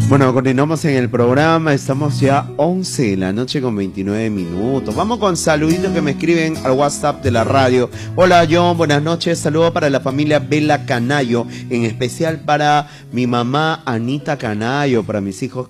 Bueno, continuamos en el programa, estamos ya 11 de la noche con 29 minutos. Vamos con saluditos que me escriben al WhatsApp de la radio. Hola John, buenas noches, saludo para la familia Vela Canayo, en especial para mi mamá Anita Canayo, para mis hijos